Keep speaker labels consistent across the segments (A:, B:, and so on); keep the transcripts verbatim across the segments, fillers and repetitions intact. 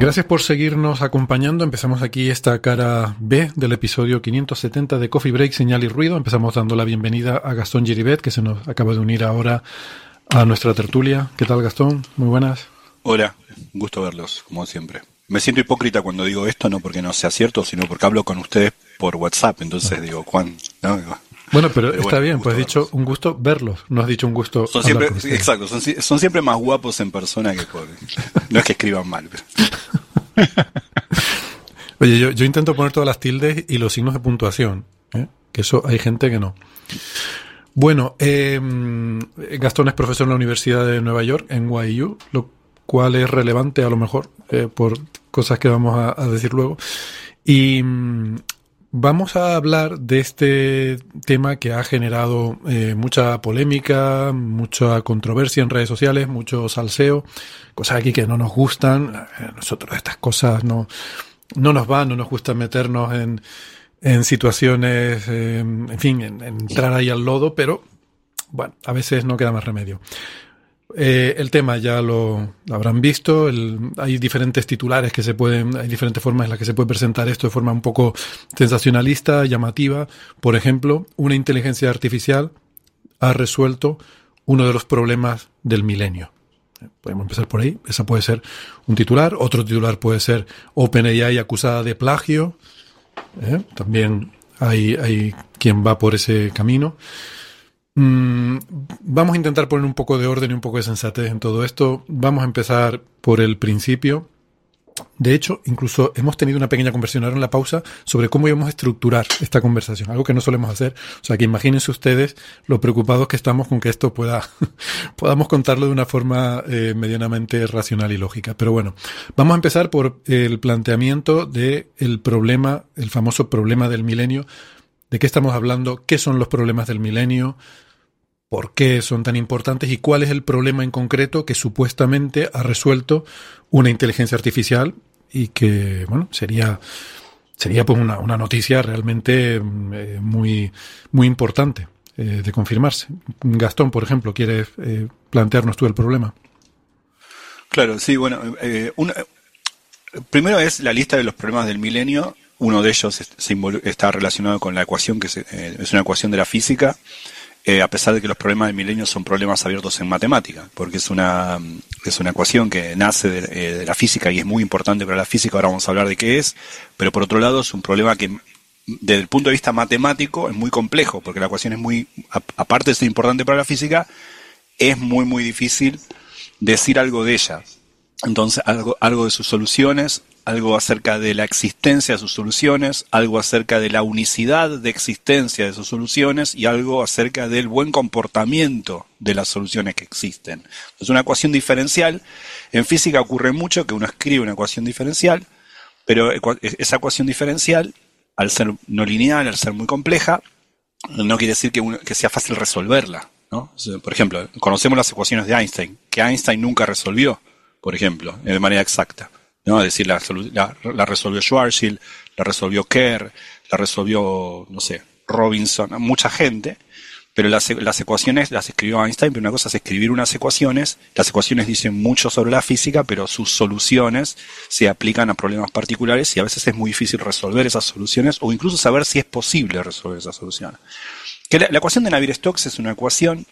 A: Gracias por seguirnos acompañando. Empezamos aquí esta cara B del episodio quinientos setenta de Coffee Break, Señal y Ruido. Empezamos dando la bienvenida a Gastón Giribet, que se nos acaba de unir ahora a nuestra tertulia. ¿Qué tal, Gastón? Muy buenas.
B: Hola, un gusto verlos, como siempre. Me siento hipócrita cuando digo esto, no porque no sea cierto, sino porque hablo con ustedes por WhatsApp. Entonces ah. digo, Juan, ¿no?
A: Bueno, pero, pero está bueno, bien, pues has dicho un gusto verlos, no has dicho un gusto
B: son siempre, con exacto, son, son siempre más guapos en persona que por... No es que escriban mal, pero...
A: Oye, yo, yo intento poner todas las tildes y los signos de puntuación, ¿eh? Que eso hay gente que no. Bueno, eh, Gastón es profesor en la Universidad de Nueva York, en Y U, lo cual es relevante a lo mejor eh, por cosas que vamos a, a decir luego. Y... Vamos a hablar de este tema que ha generado eh, mucha polémica, mucha controversia en redes sociales, mucho salseo, cosas aquí que no nos gustan. A nosotros estas cosas no, no nos van, no nos gusta meternos en, en situaciones, eh, en fin, en, en entrar ahí al lodo, pero bueno, a veces no queda más remedio. Eh, el tema ya lo, lo habrán visto, el, hay diferentes titulares que se pueden, hay diferentes formas en las que se puede presentar esto de forma un poco sensacionalista, llamativa. Por ejemplo, una inteligencia artificial ha resuelto uno de los problemas del milenio. Podemos empezar por ahí, esa puede ser un titular. Otro titular puede ser OpenAI acusada de plagio. ¿Eh? También hay, hay quien va por ese camino. Mm, vamos a intentar poner un poco de orden y un poco de sensatez en todo esto. Vamos a empezar por el principio. De hecho, incluso hemos tenido una pequeña conversación ahora en la pausa sobre cómo íbamos a estructurar esta conversación, algo que no solemos hacer. O sea, que imagínense ustedes lo preocupados que estamos con que esto pueda podamos contarlo de una forma eh, medianamente racional y lógica. Pero bueno, vamos a empezar por el planteamiento del problema, el famoso problema del milenio. ¿De qué estamos hablando? ¿Qué son los problemas del milenio? ¿Por qué son tan importantes? ¿Y cuál es el problema en concreto que supuestamente ha resuelto una inteligencia artificial? Y que, bueno, sería, sería pues una, una noticia realmente eh, muy, muy importante eh, de confirmarse. Gastón, por ejemplo, ¿quieres eh, plantearnos tú el problema?
B: Claro, sí, bueno. Eh, una, primero es la lista de los problemas del milenio. Uno de ellos se involu- está relacionado con la ecuación, que se, eh, es una ecuación de la física, eh, a pesar de que los problemas del milenio son problemas abiertos en matemática, porque es una es una ecuación que nace de, eh, de la física y es muy importante para la física. Ahora vamos a hablar de qué es, pero por otro lado es un problema que desde el punto de vista matemático es muy complejo, porque la ecuación es muy, a, aparte de ser importante para la física, es muy muy difícil decir algo de ella. Entonces, algo, algo de sus soluciones, algo acerca de la existencia de sus soluciones, algo acerca de la unicidad de existencia de sus soluciones y algo acerca del buen comportamiento de las soluciones que existen. Entonces, una ecuación diferencial, en física ocurre mucho que uno escribe una ecuación diferencial, pero esa ecuación diferencial, al ser no lineal, al ser muy compleja, no quiere decir que, uno, que sea fácil resolverla, ¿no? Por ejemplo, conocemos las ecuaciones de Einstein, que Einstein nunca resolvió, por ejemplo, de manera exacta, ¿no? Es decir, la, la, la resolvió Schwarzschild, la resolvió Kerr, la resolvió, no sé, Robinson, mucha gente, pero las, las ecuaciones las escribió Einstein. Pero una cosa es escribir unas ecuaciones, las ecuaciones dicen mucho sobre la física, pero sus soluciones se aplican a problemas particulares y a veces es muy difícil resolver esas soluciones o incluso saber si es posible resolver esas soluciones. Que la, la ecuación de Navier-Stokes es una ecuación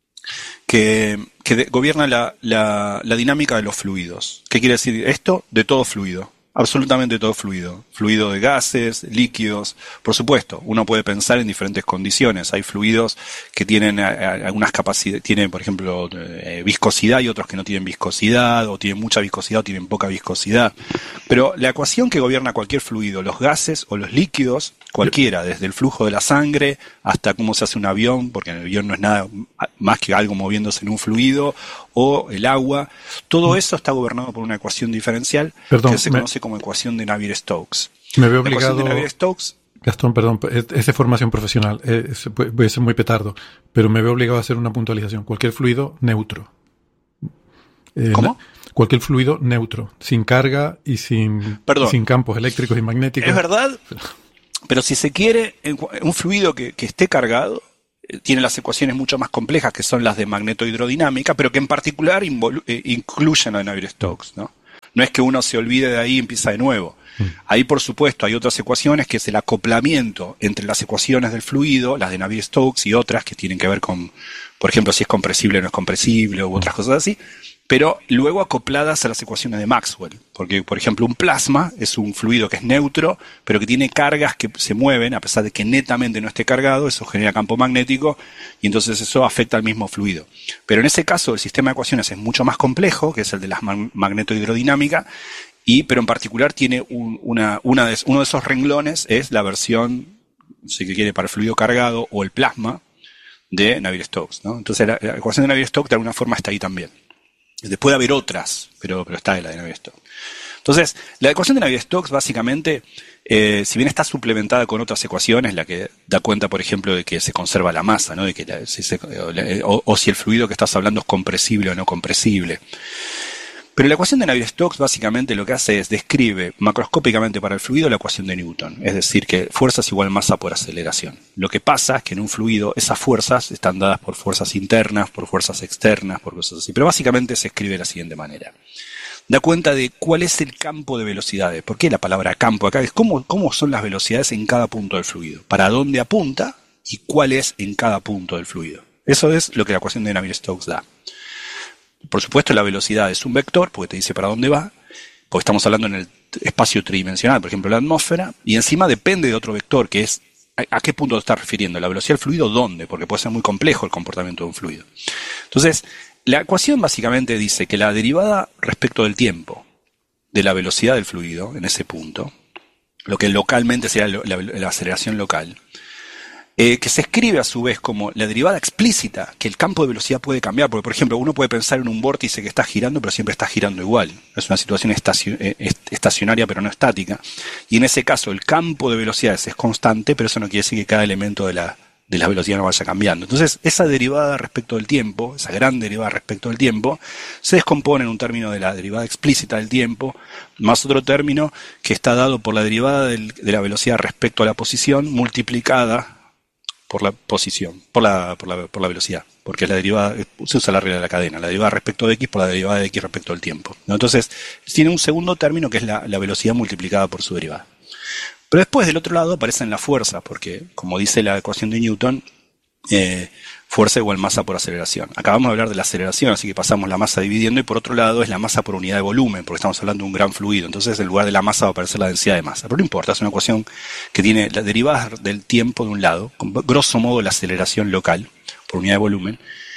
B: que, que de, gobierna la, la, la dinámica de los fluidos. ¿Qué quiere decir esto? De todo fluido. Absolutamente todo fluido. Fluido de gases, líquidos. Por supuesto, uno puede pensar en diferentes condiciones. Hay fluidos que tienen algunas capacidades, tienen, por ejemplo, eh, viscosidad y otros que no tienen viscosidad, o tienen mucha viscosidad o tienen poca viscosidad. Pero la ecuación que gobierna cualquier fluido, los gases o los líquidos, cualquiera, desde el flujo de la sangre hasta cómo se hace un avión, porque el avión no es nada más que algo moviéndose en un fluido, o el agua, todo eso está gobernado por una ecuación diferencial. Perdón, que se me, conoce como ecuación de Navier-Stokes.
A: Me veo obligado...
B: La ecuación de Navier-Stokes...
A: Gastón, perdón, es, es de formación profesional, es, voy a ser muy petardo, pero me veo obligado a hacer una puntualización. Cualquier fluido neutro. Eh,
B: ¿Cómo?
A: Cualquier fluido neutro, sin carga y sin, y sin campos eléctricos y magnéticos.
B: Es verdad, pero si se quiere, un fluido que, que esté cargado tiene las ecuaciones mucho más complejas, que son las de magnetohidrodinámica, pero que en particular involu- eh, incluyen a Navier-Stokes, ¿no? No es que uno se olvide de ahí y empieza de nuevo. Ahí, por supuesto, hay otras ecuaciones que es el acoplamiento entre las ecuaciones del fluido, las de Navier-Stokes y otras que tienen que ver con, por ejemplo, si es compresible o no es compresible u otras cosas así, pero luego acopladas a las ecuaciones de Maxwell. Porque, por ejemplo, un plasma es un fluido que es neutro, pero que tiene cargas que se mueven, a pesar de que netamente no esté cargado, eso genera campo magnético y entonces eso afecta al mismo fluido. Pero en ese caso el sistema de ecuaciones es mucho más complejo, que es el de la magnetohidrodinámica, y, pero en particular tiene un, una, una de, uno de esos renglones es la versión, si que quiere, para el fluido cargado o el plasma de Navier-Stokes, ¿no? Entonces la, la ecuación de Navier-Stokes de alguna forma está ahí también. Puede haber otras, pero, pero está en la de Navier-Stokes. Entonces, la ecuación de Navier-Stokes básicamente, eh, si bien está suplementada con otras ecuaciones, la que da cuenta, por ejemplo, de que se conserva la masa, ¿no? De que la, si se, o, o si el fluido que estás hablando es compresible o no compresible. Pero la ecuación de Navier-Stokes básicamente lo que hace es describe macroscópicamente para el fluido la ecuación de Newton, es decir, que fuerza es igual masa por aceleración. Lo que pasa es que en un fluido esas fuerzas están dadas por fuerzas internas, por fuerzas externas, por cosas así. Pero básicamente se escribe de la siguiente manera. Da cuenta de cuál es el campo de velocidades. ¿Por qué la palabra campo acá? Es cómo, cómo son las velocidades en cada punto del fluido. Para dónde apunta y cuál es en cada punto del fluido. Eso es lo que la ecuación de Navier-Stokes da. Por supuesto, la velocidad es un vector, porque te dice para dónde va, porque estamos hablando en el espacio tridimensional, por ejemplo, la atmósfera, y encima depende de otro vector, que es a, a qué punto te estás refiriendo, la velocidad del fluido, ¿dónde? Porque puede ser muy complejo el comportamiento de un fluido. Entonces, la ecuación básicamente dice que la derivada respecto del tiempo de la velocidad del fluido, en ese punto, lo que localmente sería la, la, la aceleración local, Eh, que se escribe a su vez como la derivada explícita, que el campo de velocidad puede cambiar, porque por ejemplo uno puede pensar en un vórtice que está girando, pero siempre está girando igual. Es una situación estacio- eh, estacionaria, pero no estática. Y en ese caso el campo de velocidades es constante, pero eso no quiere decir que cada elemento de la, de la velocidad no vaya cambiando. Entonces esa derivada respecto del tiempo, esa gran derivada respecto del tiempo, se descompone en un término de la derivada explícita del tiempo, más otro término que está dado por la derivada del, de la velocidad respecto a la posición multiplicada por la posición, por la, por la, por la velocidad, porque la derivada, se usa la regla de la cadena, la derivada respecto de x por la derivada de x respecto al tiempo, ¿no? Entonces, tiene un segundo término que es la, la velocidad multiplicada por su derivada. Pero después, del otro lado, aparecen las fuerzas, porque, como dice la ecuación de Newton, eh, fuerza igual masa por aceleración. Acabamos de hablar de la aceleración, así que pasamos la masa dividiendo, y por otro lado es la masa por unidad de volumen, porque estamos hablando de un gran fluido. Entonces en lugar de la masa va a aparecer la densidad de masa. Pero no importa, es una ecuación que tiene las derivadas del tiempo de un lado, con grosso modo la aceleración local por unidad de volumen.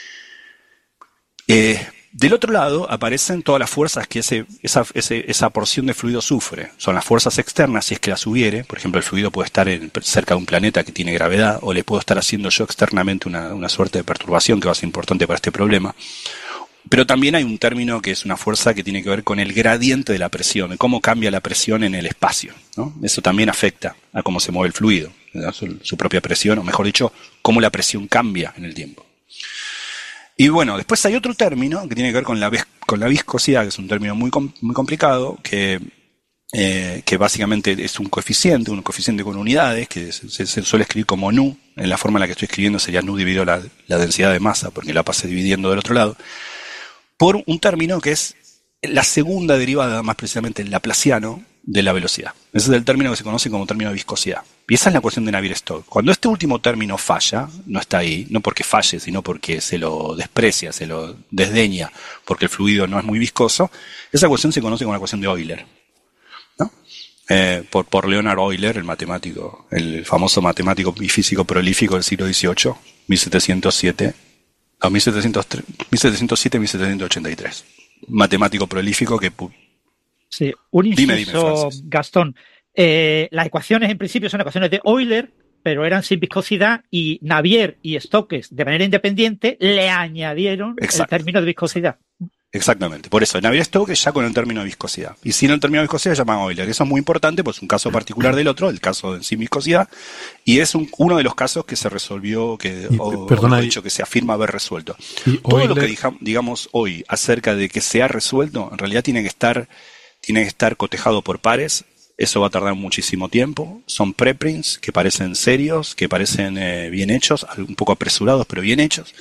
B: Eh, Del otro lado aparecen todas las fuerzas que ese, esa, ese, esa porción de fluido sufre. Son las fuerzas externas, si es que las hubiere. Por ejemplo, el fluido puede estar en, cerca de un planeta que tiene gravedad, o le puedo estar haciendo yo externamente una, una suerte de perturbación que va a ser importante para este problema. Pero también hay un término que es una fuerza que tiene que ver con el gradiente de la presión, de cómo cambia la presión en el espacio, ¿no? Eso también afecta a cómo se mueve el fluido, su, su propia presión, o mejor dicho, cómo la presión cambia en el tiempo. Y bueno, después hay otro término que tiene que ver con la, con la viscosidad, que es un término muy, muy complicado, que, eh, que básicamente es un coeficiente, un coeficiente con unidades, que se, se suele escribir como nu. En la forma en la que estoy escribiendo sería nu dividido la, la densidad de masa, porque la pasé dividiendo del otro lado, por un término que es la segunda derivada, más precisamente el laplaciano, de la velocidad. Ese es el término que se conoce como término de viscosidad. Y esa es la ecuación de Navier-Stokes. Cuando este último término falla, no está ahí, no porque falle, sino porque se lo desprecia, se lo desdeña, porque el fluido no es muy viscoso, esa ecuación se conoce como la ecuación de Euler, ¿no? Eh, por, por Leonard Euler, el matemático, el famoso matemático y físico prolífico del siglo dieciocho, mil setecientos siete, no, mil setecientos siete a mil setecientos ochenta y tres. Matemático prolífico que...
C: Sí, un inciso,
B: dime, dime,
C: Gastón. Eh, las ecuaciones en principio son ecuaciones de Euler, pero eran sin viscosidad, y Navier y Stokes, de manera independiente, le añadieron Exacto. el término de viscosidad.
B: Exactamente, por eso Navier-Stokes ya con el término de viscosidad. Y sin el término de viscosidad se llama Euler. Eso es muy importante, pues es un caso particular del otro, el caso de sin viscosidad, y es un, uno de los casos que se resolvió, que, y, o, perdona, o dicho, que se afirma haber resuelto. Todo Euler... lo que diga, digamos hoy acerca de que se ha resuelto, en realidad tiene que estar, tiene que estar cotejado por pares. Eso va a tardar muchísimo tiempo. Son preprints que parecen serios, que parecen eh, bien hechos, un poco apresurados, pero bien hechos.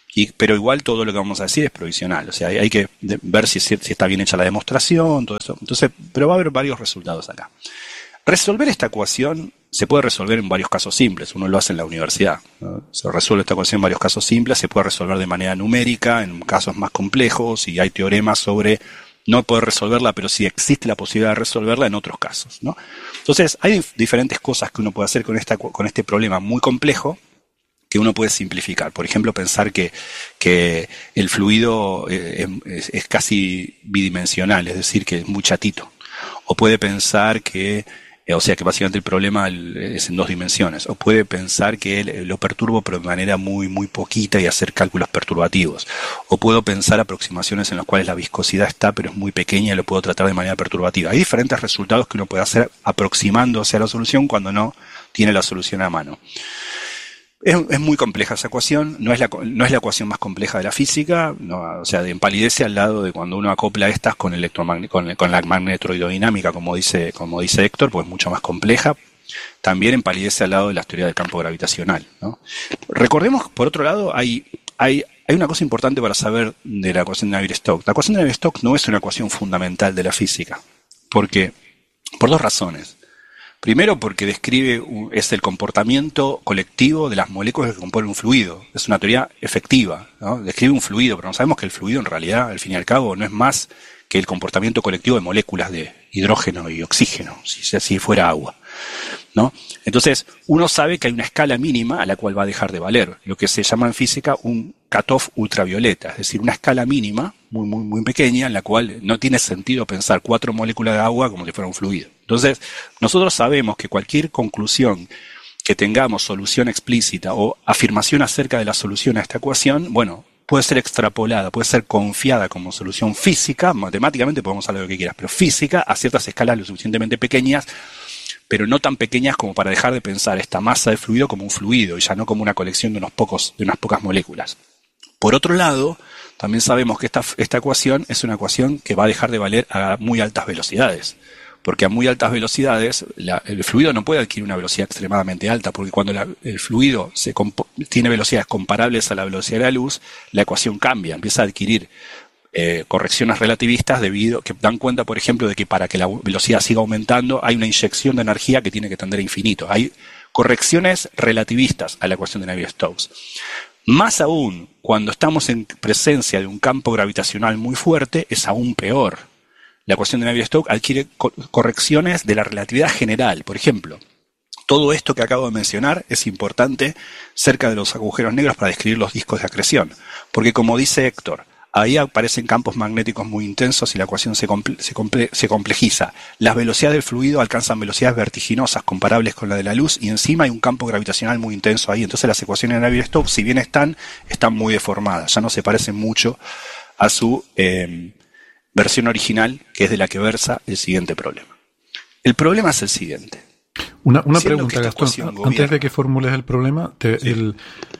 B: Y, pero igual todo lo que vamos a decir es provisional, o sea, hay, hay que de, ver si, si está bien hecha la demostración, todo eso. Entonces, pero va a haber varios resultados acá. Resolver esta ecuación se puede resolver en varios casos simples, uno lo hace en la universidad, ¿no? Se resuelve esta ecuación en varios casos simples, se puede resolver de manera numérica, en casos más complejos, y hay teoremas sobre no poder resolverla, pero sí existe la posibilidad de resolverla en otros casos, ¿no? Entonces, hay dif- diferentes cosas que uno puede hacer con, esta, con este problema muy complejo, que uno puede simplificar. Por ejemplo, pensar que, que el fluido eh, es, es casi bidimensional, es decir, que es muy chatito. O puede pensar que, eh, o sea, que básicamente el problema es en dos dimensiones. O puede pensar que lo perturbo pero de manera muy, muy poquita y hacer cálculos perturbativos. O puedo pensar aproximaciones en las cuales la viscosidad está pero es muy pequeña y lo puedo tratar de manera perturbativa. Hay diferentes resultados que uno puede hacer aproximándose a la solución cuando no tiene la solución a mano. Es, es muy compleja esa ecuación, no es la, no es la ecuación más compleja de la física, no, o sea, empalidece al lado de cuando uno acopla estas con, con, con la magnetohidrodinámica, como dice, como dice Héctor, pues es mucho más compleja. También empalidece al lado de la teoría del campo gravitacional, ¿no? Recordemos, por otro lado, hay, hay, hay una cosa importante para saber de la ecuación de Navier-Stokes. La ecuación de Navier-Stokes no es una ecuación fundamental de la física, porque, por dos razones. Primero porque describe, es el comportamiento colectivo de las moléculas que componen un fluido. Es una teoría efectiva, ¿no? Describe un fluido, pero no sabemos que el fluido en realidad, al fin y al cabo, no es más que el comportamiento colectivo de moléculas de hidrógeno y oxígeno, si así fuera agua, ¿no? Entonces, uno sabe que hay una escala mínima a la cual va a dejar de valer, lo que se llama en física un cutoff ultravioleta, es decir, una escala mínima muy, muy, muy pequeña en la cual no tiene sentido pensar cuatro moléculas de agua como si fuera un fluido. Entonces, nosotros sabemos que cualquier conclusión que tengamos, solución explícita o afirmación acerca de la solución a esta ecuación, bueno, puede ser extrapolada, puede ser confiada como solución física, matemáticamente podemos hablar de lo que quieras, pero física a ciertas escalas lo suficientemente pequeñas, pero no tan pequeñas como para dejar de pensar esta masa de fluido como un fluido y ya no como una colección de unos pocos, de unas pocas moléculas. Por otro lado, también sabemos que esta, esta ecuación es una ecuación que va a dejar de valer a muy altas velocidades, porque a muy altas velocidades la, el fluido no puede adquirir una velocidad extremadamente alta, porque cuando la, el fluido se compo, tiene velocidades comparables a la velocidad de la luz, la ecuación cambia, empieza a adquirir Eh, correcciones relativistas debido que dan cuenta, por ejemplo, de que para que la velocidad siga aumentando hay una inyección de energía que tiene que tender a infinito. Hay correcciones relativistas a la ecuación de Navier-Stokes. Más aún, cuando estamos en presencia de un campo gravitacional muy fuerte, es aún peor. La ecuación de Navier-Stokes adquiere co- correcciones de la relatividad general. Por ejemplo, todo esto que acabo de mencionar es importante cerca de los agujeros negros para describir los discos de acreción. Porque como dice Héctor, ahí aparecen campos magnéticos muy intensos y la ecuación se, comple se, comple se complejiza. Las velocidades del fluido alcanzan velocidades vertiginosas comparables con la de la luz y encima hay un campo gravitacional muy intenso ahí. Entonces las ecuaciones de Navier-Stokes, si bien están, están muy deformadas. Ya no se parecen mucho a su eh, versión original, que es de la que versa el siguiente problema. El problema es el siguiente.
A: Una, una pregunta, Gastón. Antes de que formules el problema, te, sí. el...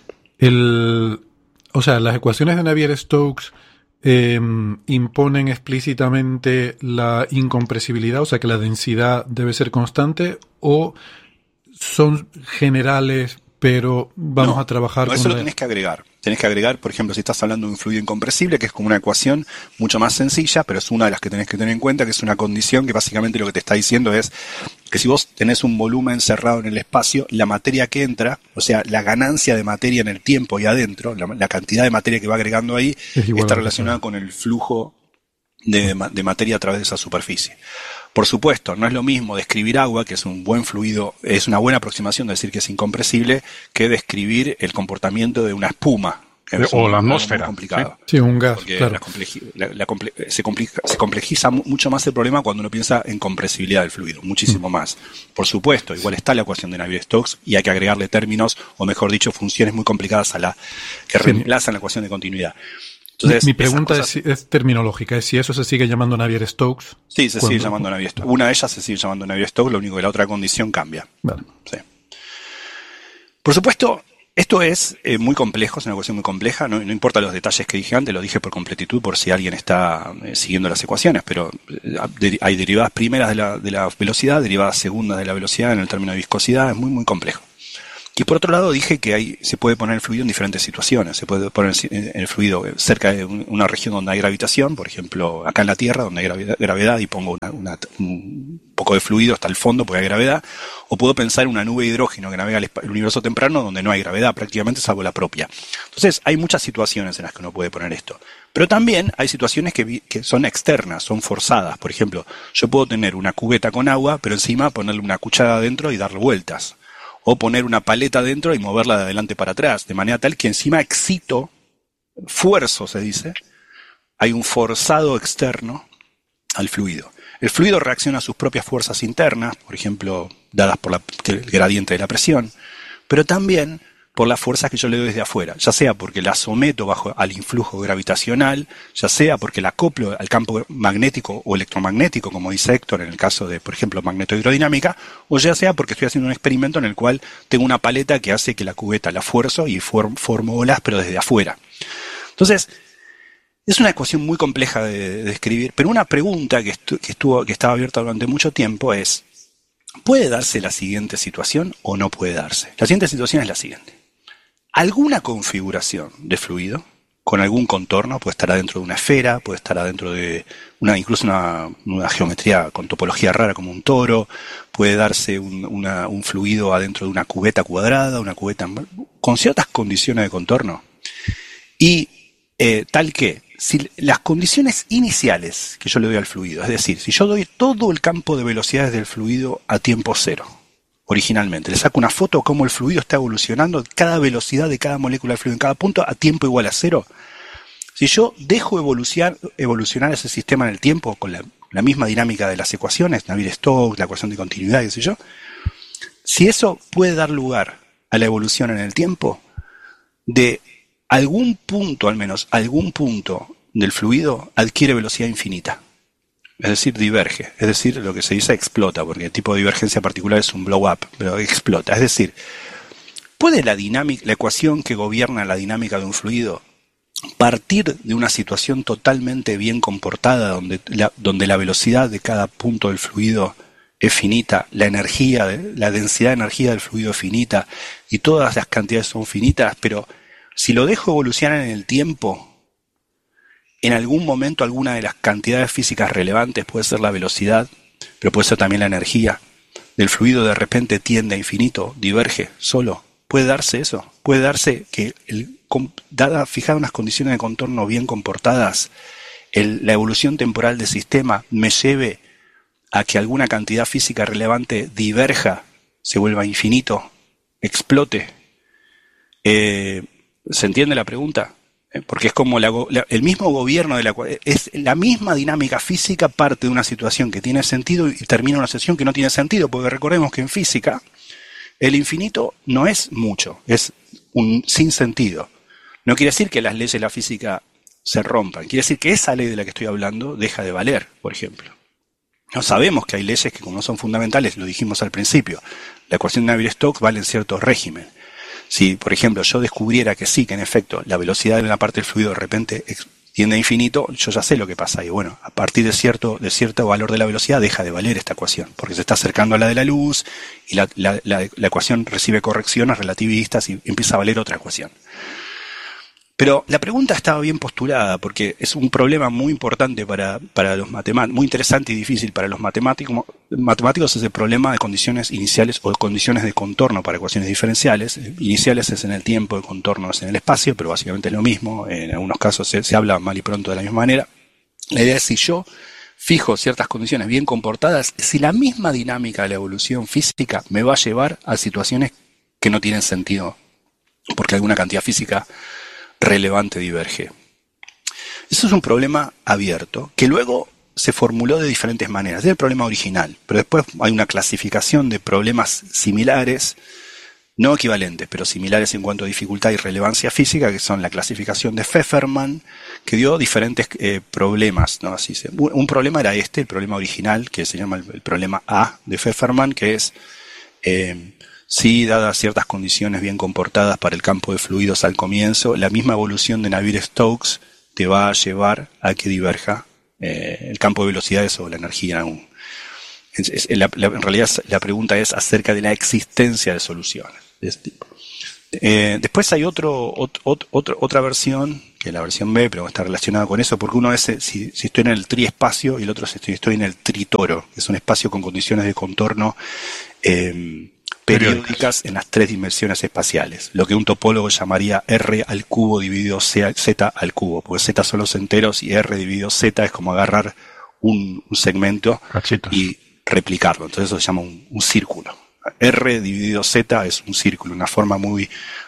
A: el O sea, las ecuaciones de Navier-Stokes eh, imponen explícitamente la incompresibilidad, o sea, que la densidad debe ser constante, o son generales, pero vamos
B: no,
A: a trabajar
B: no,
A: con
B: eso
A: la...
B: lo tenés que agregar. Tenés que agregar, por ejemplo, si estás hablando de un fluido incompresible, que es como una ecuación mucho más sencilla, pero es una de las que tenés que tener en cuenta, que es una condición que básicamente lo que te está diciendo es que si vos tenés un volumen cerrado en el espacio, la materia que entra, o sea, la ganancia de materia en el tiempo y adentro, la, la cantidad de materia que va agregando ahí, está relacionada con el flujo de, de materia a través de esa superficie. Por supuesto, no es lo mismo describir agua, que es un buen fluido, es una buena aproximación de decir que es incompresible, que describir el comportamiento de una espuma.
D: O la atmósfera.
B: Complicado.
A: Sí, un gas,
B: porque
A: claro.
B: La complejidad, la, la comple se, complica, se complejiza mucho más el problema cuando uno piensa en compresibilidad del fluido, muchísimo mm. más. Por supuesto, igual está la ecuación de Navier-Stokes y hay que agregarle términos, o mejor dicho, funciones muy complicadas a la que sí. reemplazan la ecuación de continuidad.
A: Entonces, mi pregunta cosas... es, es terminológica, es si eso se sigue llamando Navier-Stokes.
B: Sí, se sigue llamando Navier-Stokes. Una de ellas se sigue llamando Navier-Stokes, lo único que la otra condición cambia.
A: Vale.
B: Sí. Por supuesto, esto es eh, muy complejo, es una ecuación muy compleja, no, no importa los detalles que dije antes, lo dije por completitud por si alguien está eh, siguiendo las ecuaciones, pero eh, de, hay derivadas primeras de la, de la velocidad, derivadas segundas de la velocidad en el término de viscosidad, es muy, muy complejo. Y por otro lado dije que hay, se puede poner el fluido en diferentes situaciones. Se puede poner el fluido cerca de una región donde hay gravitación, por ejemplo, acá en la Tierra, donde hay gravedad, y pongo una, una, un poco de fluido hasta el fondo porque hay gravedad. O puedo pensar en una nube de hidrógeno que navega el universo temprano donde no hay gravedad prácticamente, salvo la propia. Entonces hay muchas situaciones en las que uno puede poner esto. Pero también hay situaciones que, que son externas, son forzadas. Por ejemplo, yo puedo tener una cubeta con agua, pero encima ponerle una cuchara adentro y darle vueltas. O poner una paleta dentro y moverla de adelante para atrás, de manera tal que encima excito, fuerzo se dice, hay un forzado externo al fluido. El fluido reacciona a sus propias fuerzas internas, por ejemplo, dadas por la, el gradiente de la presión, pero también por las fuerzas que yo le doy desde afuera, ya sea porque la someto bajo al influjo gravitacional, ya sea porque la acoplo al campo magnético o electromagnético, como dice Héctor en el caso de, por ejemplo, magnetohidrodinámica, o ya sea porque estoy haciendo un experimento en el cual tengo una paleta que hace que la cubeta la fuerzo y form, formo olas, pero desde afuera. Entonces, es una ecuación muy compleja de, de escribir, pero una pregunta que, estu, que, estuvo, que estaba abierta durante mucho tiempo es, ¿puede darse la siguiente situación o no puede darse? La siguiente situación es la siguiente. Alguna configuración de fluido, con algún contorno, puede estar adentro de una esfera, puede estar adentro de una, incluso una, una geometría con topología rara como un toro, puede darse un, una, un fluido adentro de una cubeta cuadrada, una cubeta con ciertas condiciones de contorno. Y eh, tal que, si las condiciones iniciales que yo le doy al fluido, es decir, si yo doy todo el campo de velocidades del fluido a tiempo cero, originalmente, le saco una foto de cómo el fluido está evolucionando, cada velocidad de cada molécula de fluido en cada punto a tiempo igual a cero. Si yo dejo evolucionar, evolucionar ese sistema en el tiempo con la, la misma dinámica de las ecuaciones, Navier-Stokes, la ecuación de continuidad, qué sé yo, si eso puede dar lugar a la evolución en el tiempo, de algún punto, al menos algún punto del fluido adquiere velocidad infinita. Es decir, diverge. Es decir, lo que se dice explota, porque el tipo de divergencia particular es un blow up, pero explota. Es decir, ¿puede la dinámica, la ecuación que gobierna la dinámica de un fluido partir de una situación totalmente bien comportada, donde la, donde la velocidad de cada punto del fluido es finita, la energía, la densidad de energía del fluido es finita, y todas las cantidades son finitas, pero si lo dejo evolucionar en el tiempo, en algún momento alguna de las cantidades físicas relevantes, puede ser la velocidad, pero puede ser también la energía del fluido, de repente tiende a infinito, diverge solo. ¿Puede darse eso? ¿Puede darse que, el, dada, fijada unas condiciones de contorno bien comportadas, el, la evolución temporal del sistema me lleve a que alguna cantidad física relevante diverja, se vuelva infinito, explote? Eh, ¿Se entiende la pregunta? Porque es como la, la, el mismo gobierno de la es la misma dinámica física, parte de una situación que tiene sentido y termina una situación que no tiene sentido, porque recordemos que en física el infinito no es mucho, es un sinsentido. No quiere decir que las leyes de la física se rompan, quiere decir que esa ley de la que estoy hablando deja de valer, por ejemplo. No sabemos que hay leyes que, como no son fundamentales, lo dijimos al principio, la ecuación de Navier-Stokes vale en cierto régimen. Si, por ejemplo, yo descubriera que sí, que en efecto la velocidad de una parte del fluido de repente tiende a infinito, yo ya sé lo que pasa. Y bueno, a partir de cierto, de cierto valor de la velocidad deja de valer esta ecuación, porque se está acercando a la de la luz y la, la, la, la ecuación recibe correcciones relativistas y empieza a valer otra ecuación. Pero la pregunta estaba bien postulada, porque es un problema muy importante para, para los matemáticos, muy interesante y difícil para los matemáticos. Matemáticos es el problema de condiciones iniciales o de condiciones de contorno para ecuaciones diferenciales. Iniciales es en el tiempo, de contorno es en el espacio, pero básicamente es lo mismo. En algunos casos se, se habla mal y pronto de la misma manera. La idea es si yo fijo ciertas condiciones bien comportadas, si la misma dinámica de la evolución física me va a llevar a situaciones que no tienen sentido, porque alguna cantidad física relevante diverge. Eso es un problema abierto, que luego se formuló de diferentes maneras. Es el problema original, pero después hay una clasificación de problemas similares, no equivalentes, pero similares en cuanto a dificultad y relevancia física, que son la clasificación de Pfefferman, que dio diferentes eh, problemas, ¿no? Así se, un problema era este, el problema original, que se llama el, el problema A de Pfefferman, que es eh, si, dadas ciertas condiciones bien comportadas para el campo de fluidos al comienzo, la misma evolución de Navier-Stokes te va a llevar a que diverja eh, el campo de velocidades o la energía en algún. Es, es, la, la, en realidad la pregunta es acerca de la existencia de soluciones. de ese tipo. Eh, después hay otro, otro, otro, otra versión, que es la versión B, pero está relacionada con eso, porque uno es si, si estoy en el tri-espacio y el otro es si estoy, estoy en el tri-toro, que es un espacio con condiciones de contorno eh, periódicas en las tres dimensiones espaciales, lo que un topólogo llamaría R al cubo dividido Z al cubo, porque Z son los enteros y R dividido Z es como agarrar un, un segmento
D: Cachitos.
B: Y replicarlo, entonces eso se llama un, un círculo. R dividido Z es un círculo, una forma muy,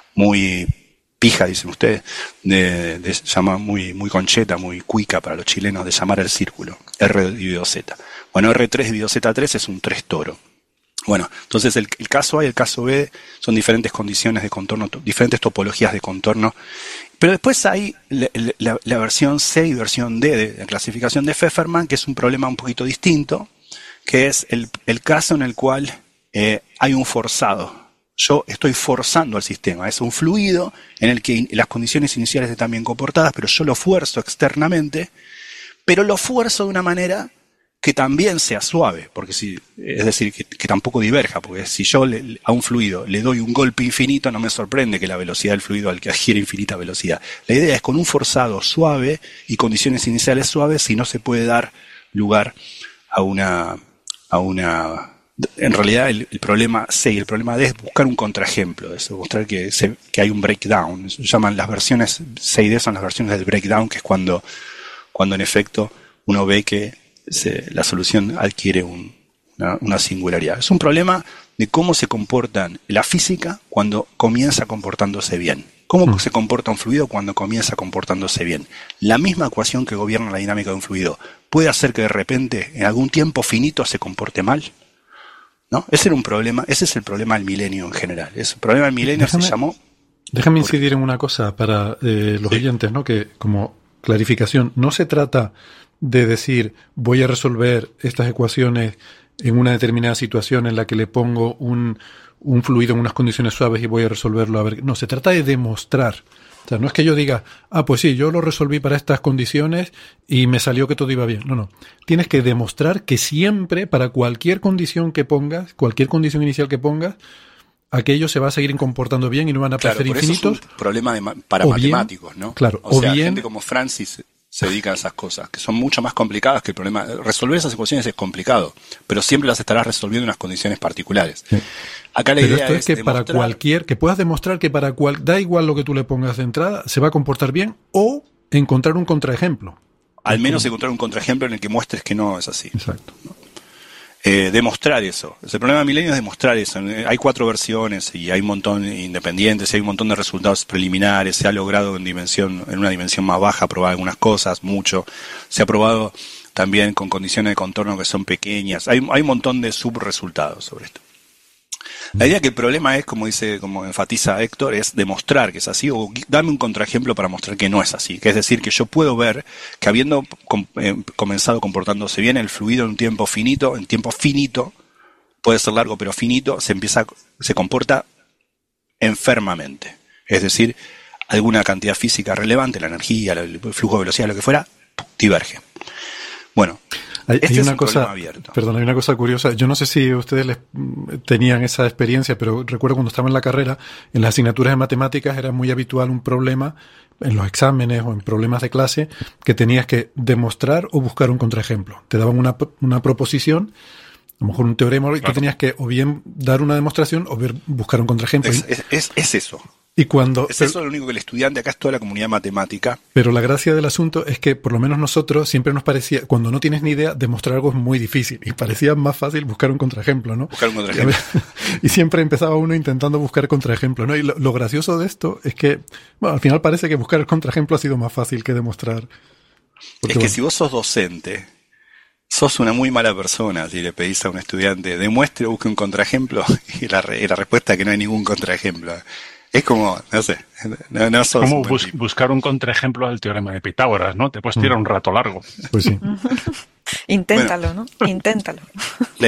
B: muy pija, dicen ustedes, de, de, se llama muy, muy concheta, muy cuica para los chilenos de llamar al círculo, R dividido Z. Bueno, R tres dividido Z tres es un tres toro. Bueno, entonces el, el caso A y el caso B son diferentes condiciones de contorno, to, diferentes topologías de contorno, pero después hay la, la, la versión C y versión D de la clasificación de Pfefferman, que es un problema un poquito distinto, que es el, el caso en el cual Eh, hay un forzado. Yo estoy forzando al sistema. Es un fluido en el que in- las condiciones iniciales están bien comportadas, pero yo lo fuerzo externamente, pero lo fuerzo de una manera que también sea suave, porque si, es decir, que, que tampoco diverja, porque si yo le, a un fluido le doy un golpe infinito, no me sorprende que la velocidad del fluido al que adquiere infinita velocidad. La idea es con un forzado suave y condiciones iniciales suaves, si no se puede dar lugar a una, a una En realidad el, el problema C y el problema D es buscar un contraejemplo, es mostrar que, se, que hay un breakdown. Se llaman las versiones C y D, son las versiones del breakdown, que es cuando, cuando en efecto uno ve que se, la solución adquiere un, una, una singularidad. Es un problema de cómo se comportan la física cuando comienza comportándose bien. ¿Cómo mm. se comporta un fluido cuando comienza comportándose bien? La misma ecuación que gobierna la dinámica de un fluido puede hacer que de repente en algún tiempo finito se comporte mal, ¿no? Ese era un problema, ese es el problema del milenio en general. Ese problema del milenio déjame, se llamó...
A: Déjame incidir en una cosa para eh, los sí. oyentes, ¿no? Que como clarificación, no se trata de decir voy a resolver estas ecuaciones en una determinada situación en la que le pongo un, un fluido en unas condiciones suaves y voy a resolverlo a ver. No, se trata de demostrar. O sea, no es que yo diga, ah, pues sí, yo lo resolví para estas condiciones y me salió que todo iba bien. No, no. Tienes que demostrar que siempre, para cualquier condición que pongas, cualquier condición inicial que pongas, aquello se va a seguir comportando bien y no van a
B: claro,
A: aparecer infinitos.
B: Es un problema de ma- para matemáticos, ¿no?
A: Claro,
B: o, o sea,
A: bien,
B: gente como Francis se dedica a esas cosas, que son mucho más complicadas que el problema. Resolver esas ecuaciones es complicado, pero siempre las estarás resolviendo en unas condiciones particulares.
A: Sí.
B: Acá la
A: pero
B: idea
A: esto es,
B: es
A: que
B: demostrar...
A: para cualquier, que puedas demostrar que para cual, da igual lo que tú le pongas de entrada, se va a comportar bien, o encontrar un contraejemplo.
B: Al menos encontrar un contraejemplo en el que muestres que no es así.
A: Exacto.
B: ¿No? Eh, demostrar eso. El problema de Milenio es demostrar eso. Hay cuatro versiones y hay un montón independientes, hay un montón de resultados preliminares, se ha logrado en dimensión, en una dimensión más baja probar algunas cosas, mucho. Se ha probado también con condiciones de contorno que son pequeñas. Hay, hay un montón de subresultados sobre esto. La idea que el problema es, como dice, como enfatiza Héctor, es demostrar que es así, o dame un contraejemplo para mostrar que no es así. Que es decir, que yo puedo ver que habiendo com- eh, comenzado comportándose bien el fluido en un tiempo finito, en tiempo finito, puede ser largo pero finito, se empieza, se comporta enfermamente. Es decir, alguna cantidad física relevante, la energía, el flujo de velocidad, lo que fuera, diverge. Bueno.
A: Hay,
B: este
A: hay
B: es
A: una
B: un
A: cosa,
B: abierto.
A: Perdón, hay una cosa curiosa. Yo no sé si ustedes les, tenían esa experiencia, pero recuerdo cuando estaba en la carrera, en las asignaturas de matemáticas era muy habitual un problema en los exámenes o en problemas de clase que tenías que demostrar o buscar un contraejemplo. Te daban una, una proposición, a lo mejor un teorema, y tú tenías que o bien dar una demostración o ver, buscar un contraejemplo.
B: Es, es, es, es eso.
A: Y cuando,
B: es eso lo único que el estudiante, acá es toda la comunidad matemática.
A: Pero la gracia del asunto es que por lo menos nosotros siempre nos parecía, cuando no tienes ni idea, demostrar algo es muy difícil. Y parecía más fácil buscar un contraejemplo, ¿no?
B: Buscar un contraejemplo.
A: Y siempre empezaba uno intentando buscar contraejemplo, ¿no? Y lo, lo gracioso de esto es que, bueno, al final parece que buscar el contraejemplo ha sido más fácil que demostrar. Porque,
B: es que
A: bueno,
B: si vos sos docente, sos una muy mala persona si le pedís a un estudiante, demuestre o busque un contraejemplo, y la, y la respuesta es que no hay ningún contraejemplo. Es como, no sé, no, no sos
D: como bus, buscar un contraejemplo al teorema de Pitágoras, ¿no? Te puedes tirar un rato largo.
A: Pues sí.
E: Inténtalo,
B: bueno,
E: ¿no? Inténtalo.
B: La,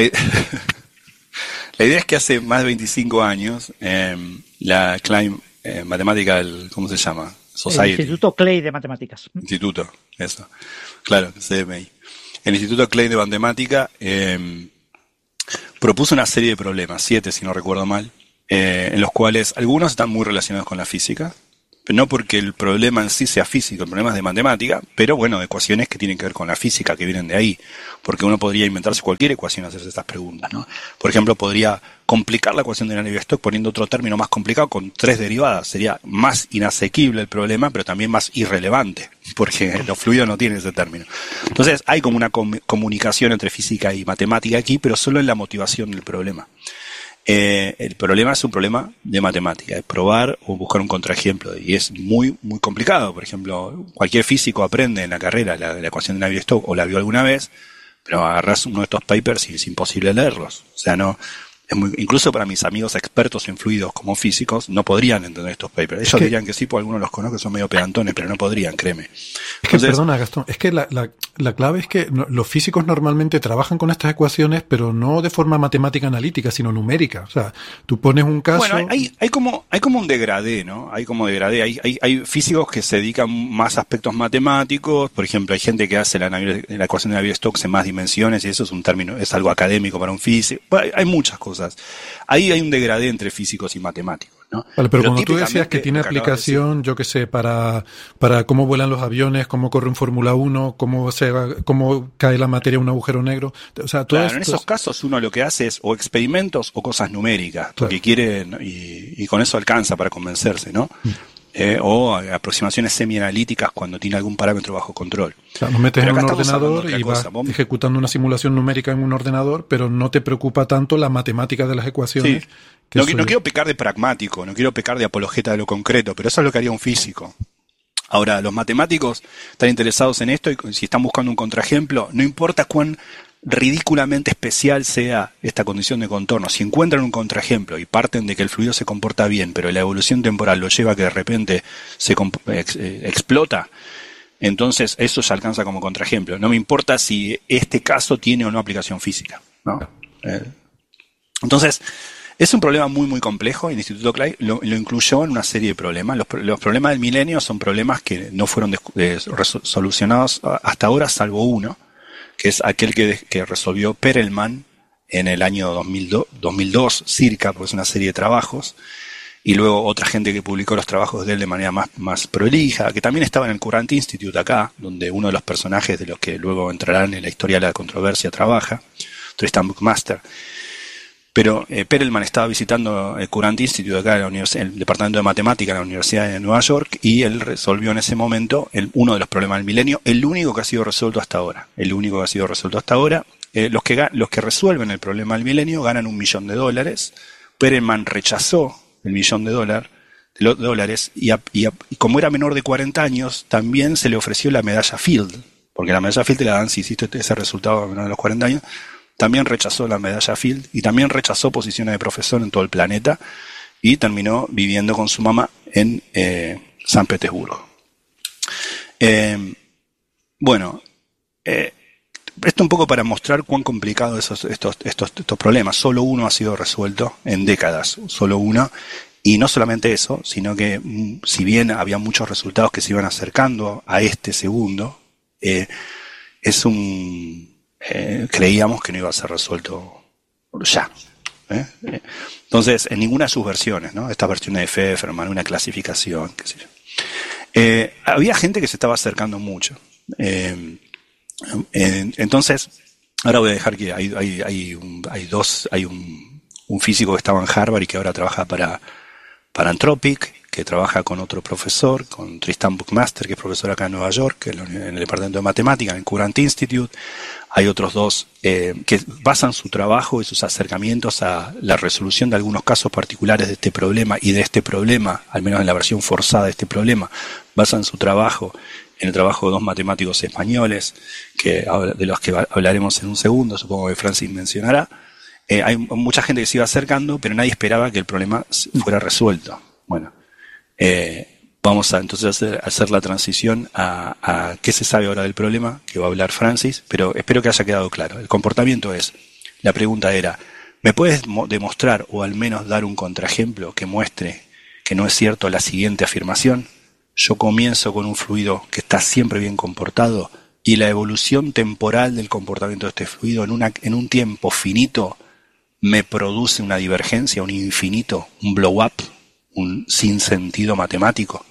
B: la idea es que hace más de veinticinco años, eh, la Klein eh, Mathematical, ¿cómo se llama? Society.
C: El Instituto Clay de Matemáticas.
B: Instituto, eso. Claro, C M I. El Instituto Clay de Matemática eh, propuso una serie de problemas, siete si no recuerdo mal, eh, en los cuales algunos están muy relacionados con la física, no porque el problema en sí sea físico, el problema es de matemática, pero bueno, ecuaciones que tienen que ver con la física, que vienen de ahí, porque uno podría inventarse cualquier ecuación y hacerse estas preguntas, ¿no? Por ejemplo, podría complicar la ecuación de Navier-Stokes poniendo otro término más complicado con tres derivadas. Sería más inasequible el problema, pero también más irrelevante, porque los fluidos no tienen ese término. Entonces, hay como una com- comunicación entre física y matemática aquí, pero solo en la motivación del problema. Eh, el problema es un problema de matemática, es probar o buscar un contraejemplo, y es muy muy complicado. Por ejemplo, cualquier físico aprende en la carrera la, la ecuación de Navier-Stokes o la vio alguna vez, pero agarras uno de estos papers y es imposible leerlos. O sea, no es muy, incluso para mis amigos expertos en fluidos como físicos no podrían entender estos papers. Ellos que, dirían que sí, porque algunos los conozco, son medio pedantones, pero no podrían, créeme.
A: Es que, perdona, Gastón, es que la, la, la clave es que no, los físicos normalmente trabajan con estas ecuaciones, pero no de forma matemática analítica, sino numérica. O sea, tú pones un caso...
B: Bueno, hay, hay, como, hay como un degradé, ¿no? Hay como degradé. Hay, hay, hay físicos que se dedican más a aspectos matemáticos. Por ejemplo, hay gente que hace la, la ecuación de Navier-Stokes en más dimensiones, y eso es un término, es algo académico para un físico. Hay, hay muchas cosas. Ahí hay un degradé entre físicos y matemáticos, ¿no?
A: Vale, pero, pero cuando tú decías que tiene aplicación, yo qué sé, para, para cómo vuelan los aviones, cómo corre un Fórmula uno, cómo se va, cómo cae la materia en un agujero negro, o sea, todo
B: claro,
A: esto...
B: en esos casos uno lo que hace es o experimentos o cosas numéricas,
A: claro.
B: porque quiere, y, y con eso alcanza para convencerse, ¿no? Mm. Eh, o aproximaciones semianalíticas cuando tiene algún parámetro bajo control.
A: O sea, nos metes pero en un ordenador y vas cosa. ejecutando una simulación numérica en un ordenador, pero no te preocupa tanto la matemática de las ecuaciones.
B: Sí. Que no, no quiero pecar de pragmático, no quiero pecar de apologeta de lo concreto, pero eso es lo que haría un físico. Ahora, los matemáticos están interesados en esto y si están buscando un contraejemplo, no importa cuán ridículamente especial sea esta condición de contorno, si encuentran un contraejemplo y parten de que el fluido se comporta bien, pero la evolución temporal lo lleva a que de repente se ex, eh, explota, entonces eso se alcanza como contraejemplo. No me importa si este caso tiene o no aplicación física, ¿no? Eh, entonces, es un problema muy muy complejo y el Instituto Clay lo, lo incluyó en una serie de problemas. Los, los problemas del milenio son problemas que no fueron de, de, solucionados hasta ahora, salvo uno, que es aquel que, que resolvió Perelman en el año dos mil dos, circa, porque es una serie de trabajos, y luego otra gente que publicó los trabajos de él de manera más, más prolija, que también estaba en el Courant Institute acá, donde uno de los personajes de los que luego entrarán en la historia de la controversia trabaja, Tristan Buckmaster. Pero eh, Perelman estaba visitando el Courant Institute acá, en la universidad, el departamento de matemática de la Universidad de Nueva York, y él resolvió en ese momento el, uno de los problemas del milenio, el único que ha sido resuelto hasta ahora. El único que ha sido resuelto hasta ahora. Eh, los, que, los que resuelven el problema del milenio ganan un millón de dólares. Perelman rechazó el millón de, dólar, de lo, dólares y, a, y, a, y como era menor de cuarenta años, también se le ofreció la medalla Field, porque la medalla Field te la dan si hiciste ese resultado a menor de los cuarenta años. También rechazó la medalla Field y también rechazó posiciones de profesor en todo el planeta y terminó viviendo con su mamá en eh, San Petersburgo. Eh, bueno, eh, esto un poco para mostrar cuán complicado esos estos, estos, estos problemas. Solo uno ha sido resuelto en décadas, solo uno. Y no solamente eso, sino que si bien había muchos resultados que se iban acercando a este segundo, eh, es un... Eh, creíamos que no iba a ser resuelto ya. ¿eh? Entonces, en ninguna de sus versiones, ¿no? Estas versiones de Pfefferman, una clasificación, qué sé yo. Eh, había gente que se estaba acercando mucho. Eh, eh, entonces, ahora voy a dejar que hay, hay, hay, un, hay dos, hay un, un físico que estaba en Harvard y que ahora trabaja para, para Anthropic, que trabaja con otro profesor, con Tristan Buckmaster, que es profesor acá en Nueva York, en el departamento de matemática, en el Courant Institute. Hay otros dos eh, que basan su trabajo y sus acercamientos a la resolución de algunos casos particulares de este problema y de este problema, al menos en la versión forzada de este problema, basan su trabajo en el trabajo de dos matemáticos españoles, que de los que hablaremos en un segundo, supongo que Francis mencionará. Eh, hay mucha gente que se iba acercando, pero nadie esperaba que el problema fuera resuelto. Bueno, eh, vamos a entonces hacer, hacer la transición a, a qué se sabe ahora del problema, que va a hablar Francis, pero espero que haya quedado claro. El comportamiento es, la pregunta era, ¿me puedes demostrar o al menos dar un contraejemplo que muestre que no es cierto la siguiente afirmación? Yo comienzo con un fluido que está siempre bien comportado y la evolución temporal del comportamiento de este fluido en, una, en un tiempo finito me produce una divergencia, un infinito, un blow up, un sinsentido matemático.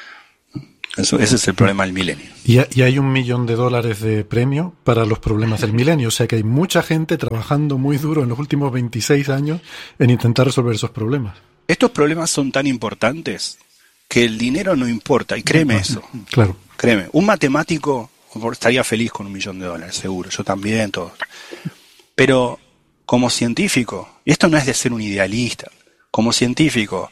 B: Eso, ese es el problema del milenio.
A: Y, y hay un millón de dólares de premio para los problemas del milenio. O sea que hay mucha gente trabajando muy duro en los últimos veintiséis años en intentar resolver esos problemas.
B: Estos problemas son tan importantes que el dinero no importa, y créeme eso.
A: Claro.
B: Créeme, un matemático estaría feliz con un millón de dólares, seguro. Yo también, todo. Pero como científico, y esto no es de ser un idealista, como científico,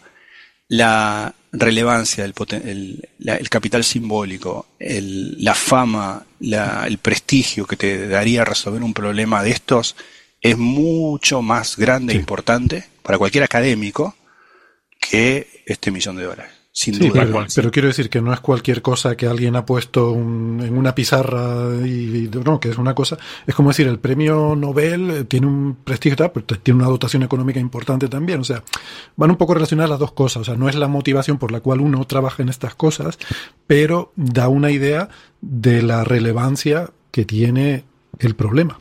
B: la relevancia, el, poten- el, la, el capital simbólico, el, la fama, la, el prestigio que te daría resolver un problema de estos es mucho más grande e
A: sí.
B: importante para cualquier académico que este millón de dólares. Sin
A: sí,
B: duda.
A: Pero, pero quiero decir que no es cualquier cosa que alguien ha puesto un, en una pizarra y, y no, que es una cosa, es como decir, el premio Nobel tiene un prestigio y tal, pero tiene una dotación económica importante también, o sea, van un poco relacionadas las dos cosas, o sea, no es la motivación por la cual uno trabaja en estas cosas, pero da una idea de la relevancia que tiene el problema.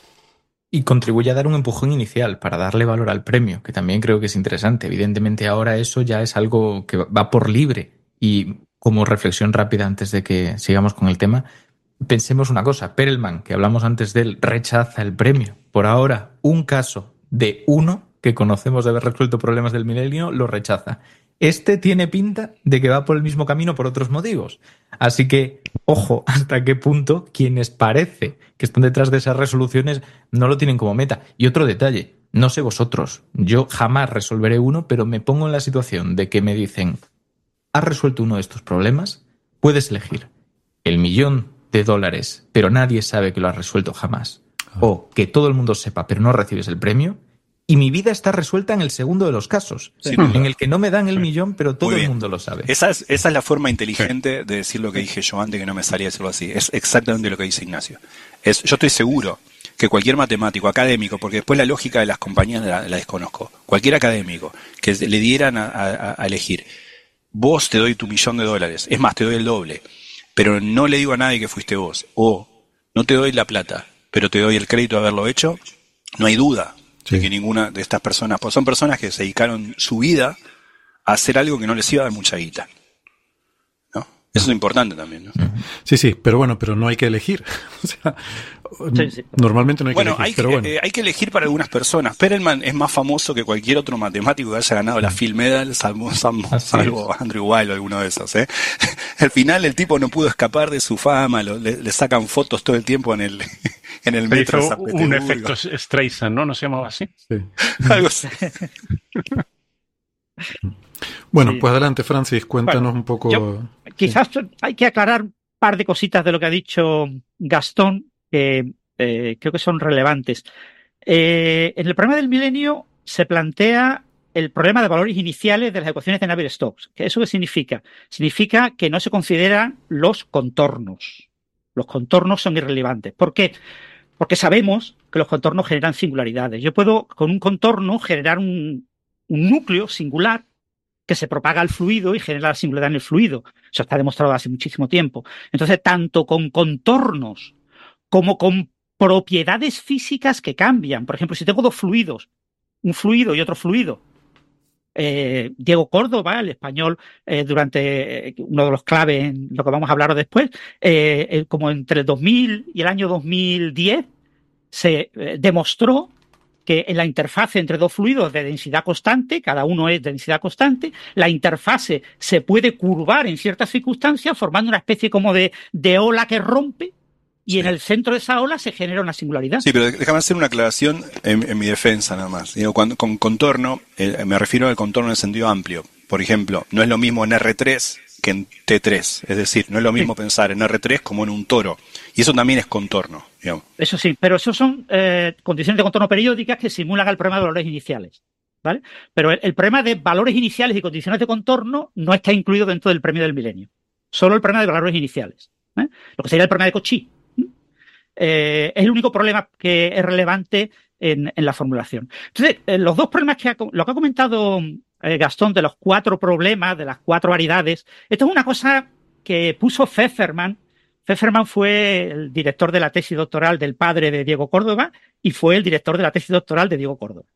F: Y contribuye a dar un empujón inicial para darle valor al premio, que también creo que es interesante. Evidentemente ahora eso ya es algo que va por libre. Y como reflexión rápida antes de que sigamos con el tema, pensemos una cosa. Perelman, que hablamos antes de él, rechaza el premio. Por ahora, un caso de uno que conocemos de haber resuelto problemas del milenio lo rechaza. Este tiene pinta de que va por el mismo camino por otros motivos. Así que, ojo, hasta qué punto quienes parece que están detrás de esas resoluciones no lo tienen como meta. Y otro detalle, no sé vosotros, yo jamás resolveré uno, pero me pongo en la situación de que me dicen, ¿has resuelto uno de estos problemas? Puedes elegir el millón de dólares, pero nadie sabe que lo has resuelto jamás. O que todo el mundo sepa, pero no recibes el premio. Y mi vida está resuelta en el segundo de los casos, sí, en el que no me dan el millón, pero todo el mundo lo sabe.
B: Esa es, esa es la forma inteligente de decir lo que dije yo antes, que no me salía decirlo así. Es exactamente lo que dice Ignacio. Es, yo estoy seguro que cualquier matemático, académico, porque después la lógica de las compañías la, la desconozco, cualquier académico que le dieran a, a, a elegir, vos te doy tu millón de dólares, es más, te doy el doble, pero no le digo a nadie que fuiste vos, o no te doy la plata, pero te doy el crédito de haberlo hecho, no hay duda. Sí. De que ninguna de estas personas, pues son personas que se dedicaron su vida a hacer algo que no les iba a dar mucha guita, ¿no? Eso es importante también, ¿no?
A: Sí, sí, pero bueno, pero no hay que elegir. O sea, sí, sí. Normalmente no hay
B: bueno,
A: que elegir.
B: Hay
A: pero
B: que,
A: bueno,
B: eh, hay que elegir para algunas personas. Perelman es más famoso que cualquier otro matemático que haya ganado la Field Medal, salvo, salvo, salvo Andrew Weil o alguno de esos, ¿eh? Al final el tipo no pudo escapar de su fama, lo, le, le sacan fotos todo el tiempo en el en el
D: Se
B: metro.
D: hizo un efecto Streisand, ¿no? ¿No se llamaba así?
A: Sí.
B: Algo así.
A: Bueno,
C: sí.
A: Pues adelante, Francis, cuéntanos
C: bueno,
A: un poco.
C: Yo, quizás sí. Hay que aclarar un par de cositas de lo que ha dicho Gastón, que eh, creo que son relevantes. Eh, en el problema del milenio se plantea el problema de valores iniciales de las ecuaciones de Navier-Stokes. ¿Eso qué significa? Significa que no se consideran los contornos. Los contornos son irrelevantes. ¿Por qué? Porque sabemos que los contornos generan singularidades. Yo puedo, con un contorno, generar un, un núcleo singular que se propaga al fluido y genera la singularidad en el fluido. Eso está demostrado hace muchísimo tiempo. Entonces, tanto con contornos como con propiedades físicas que cambian. Por ejemplo, si tengo dos fluidos, un fluido y otro fluido, eh, Diego Córdoba, el español, eh, durante eh, uno de los claves en lo que vamos a hablar después, eh, eh, como entre el dos mil y el año dos mil diez, se eh, demostró que en la interfase entre dos fluidos de densidad constante, cada uno es de densidad constante, la interfase se puede curvar en ciertas circunstancias formando una especie como de, de ola que rompe y sí. En el centro de esa ola se genera una singularidad.
B: Sí, pero déjame hacer una aclaración en, en mi defensa nada más. Digo, cuando, con contorno, eh, me refiero al contorno en el sentido amplio. Por ejemplo, no es lo mismo en erre tres que en te tres. Es decir, no es lo mismo sí. pensar en erre tres como en un toro. Y eso también es contorno, digamos.
C: Eso sí, pero eso son eh, condiciones de contorno periódicas que simulan el problema de valores iniciales, ¿vale? Pero el, el problema de valores iniciales y condiciones de contorno no está incluido dentro del premio del milenio. Solo el problema de valores iniciales, ¿eh? Lo que sería el problema de Cauchy. Eh, es el único problema que es relevante en, en la formulación. Entonces, eh, los dos problemas que ha, lo que ha comentado eh, Gastón de los cuatro problemas, de las cuatro variedades, esto es una cosa que puso Pfefferman. Pfefferman fue el director de la tesis doctoral del padre de Diego Córdoba y fue el director de la tesis doctoral de Diego Córdoba.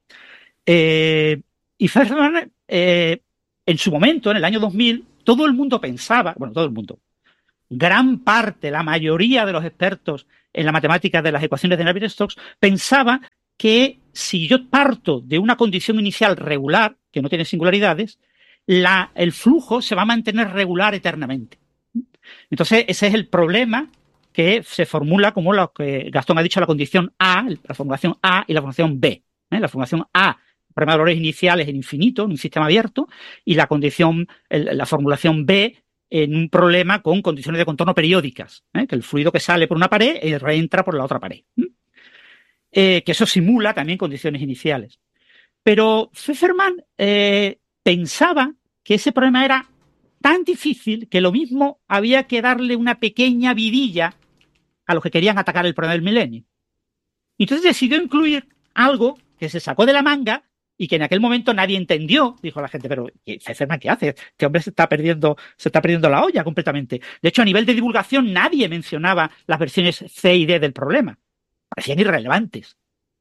C: Eh, y Pfefferman, eh, en su momento, en el año dos mil, todo el mundo pensaba, bueno, todo el mundo, gran parte, la mayoría de los expertos en la matemática de las ecuaciones de Navier-Stokes pensaba que si yo parto de una condición inicial regular, que no tiene singularidades, la, el flujo se va a mantener regular eternamente. Entonces, ese es el problema que se formula como lo que Gastón ha dicho, la condición A, la formulación A y la formulación B. ¿eh? La formulación A, el problema de valores iniciales en infinito, en un sistema abierto, y la condición, el, la formulación B en un problema con condiciones de contorno periódicas, ¿eh? que el fluido que sale por una pared y reentra por la otra pared. ¿eh? Eh, que eso simula también condiciones iniciales. Pero Pfefferman eh, pensaba que ese problema era tan difícil que lo mismo había que darle una pequeña vidilla a los que querían atacar el problema del milenio. Y entonces decidió incluir algo que se sacó de la manga y que en aquel momento nadie entendió. Dijo la gente, pero Pfefferman, ¿qué hace? Este hombre se está perdiendo, se está perdiendo la olla completamente. De hecho, a nivel de divulgación nadie mencionaba las versiones C y D del problema. Parecían irrelevantes.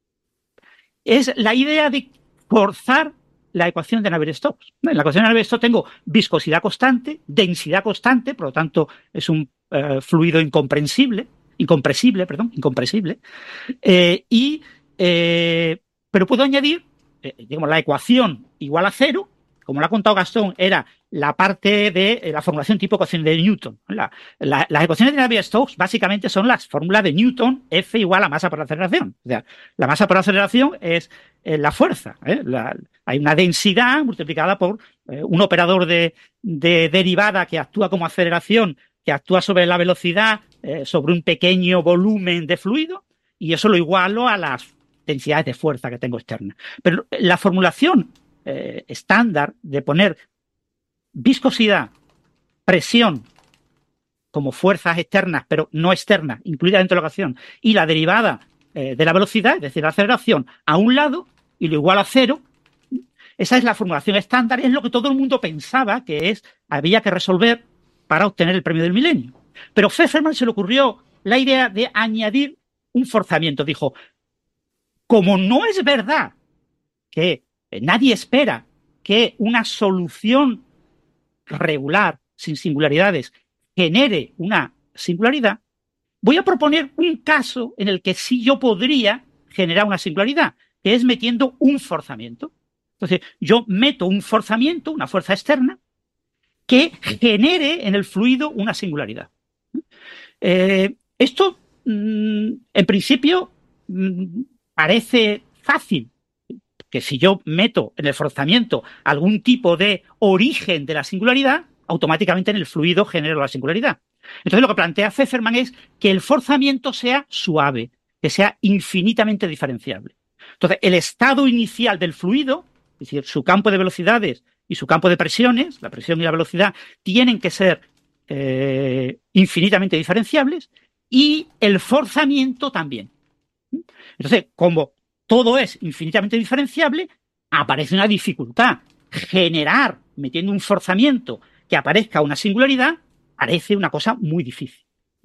C: Es la idea de forzar la ecuación de Navier-Stokes. En la ecuación de Navier-Stokes tengo viscosidad constante, densidad constante, por lo tanto es un eh, fluido incomprensible, incompresible, perdón, incompresible, eh, y, eh, pero puedo añadir, eh, digamos, la ecuación igual a cero, como lo ha contado Gastón, era la parte de eh, la formulación tipo ecuación de Newton. La, la, las ecuaciones de Navier-Stokes básicamente son las fórmulas de Newton, F igual a masa por aceleración. O sea, la masa por aceleración es eh, la fuerza. ¿eh? La, hay una densidad multiplicada por eh, un operador de, de derivada que actúa como aceleración, que actúa sobre la velocidad, eh, sobre un pequeño volumen de fluido, y eso lo igualo a las densidades de fuerza que tengo externa. Pero la formulación eh, estándar de poner viscosidad, presión como fuerzas externas, pero no externas, incluidas dentro de la ecuación, y la derivada eh, de la velocidad, es decir, la aceleración, a un lado y lo igual a cero, esa es la formulación estándar, es lo que todo el mundo pensaba que es había que resolver para obtener el premio del milenio. Pero Pfefferman se le ocurrió la idea de añadir un forzamiento. Dijo, como no es verdad que nadie espera que una solución regular, sin singularidades, genere una singularidad, voy a proponer un caso en el que sí yo podría generar una singularidad, que es metiendo un forzamiento. Entonces, yo meto un forzamiento, una fuerza externa, que genere en el fluido una singularidad. Eh, esto, mmm, en principio, mmm, parece fácil, que si yo meto en el forzamiento algún tipo de origen de la singularidad, automáticamente en el fluido genero la singularidad. Entonces lo que plantea Pfefferman es que el forzamiento sea suave, que sea infinitamente diferenciable. Entonces el estado inicial del fluido, es decir, su campo de velocidades y su campo de presiones, la presión y la velocidad, tienen que ser eh, infinitamente diferenciables, y el forzamiento también. Entonces, como todo es infinitamente diferenciable, aparece una dificultad. Generar, metiendo un forzamiento, que aparezca una singularidad, parece una cosa muy difícil.